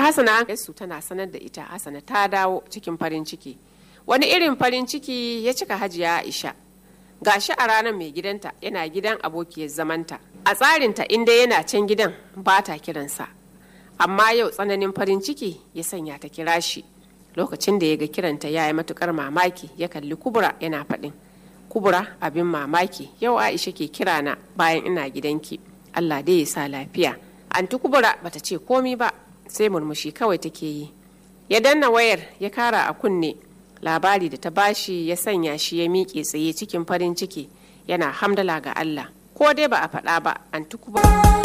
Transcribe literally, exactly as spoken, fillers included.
Hassana su tana sanar da ita Hassana ta dawo cikin farin ciki. Wani irin farin ciki ya cika Hajiya Aisha. Gashi a ranar mai gidanta yana gidan abokiyar zamanta. A tsarinta inda yana can gidan ba ta kiransa. Amma yau tsananin farin ciki ya sanya ta kira shi. Lokacin da ya ga kiranta ya yi matukar mamaki ya kalli Kubura yana faɗin. Kubura, abin mamaki, yau Aisha ke kira na bayan ina gidanki. Allah dai ya sa lafiya. Anti Kubura bata ce komi ba, sai murmushi kawai take yi. Ya danna wayar ya kara a kunne. Labari da ta bashi ya sanya shi ya miƙe tsaye cikin farin ciki yana hamdala ga Allah. Ko dai ba a faɗa ba, Anti Kubura